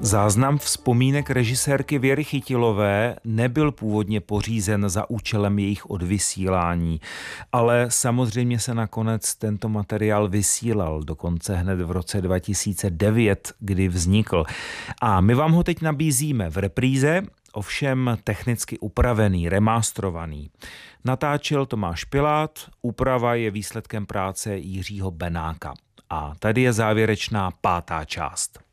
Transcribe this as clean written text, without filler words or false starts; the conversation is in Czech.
Záznam vzpomínek režisérky Věry Chytilové nebyl původně pořízen za účelem jejich odvysílání, ale samozřejmě se nakonec tento materiál vysílal, dokonce hned v roce 2009, kdy vznikl. A my vám ho teď nabízíme v repríze, ovšem technicky upravený, remastrovaný. Natáčel Tomáš Pilát, úprava je výsledkem práce Jiřího Benáka. A tady je závěrečná 5. část.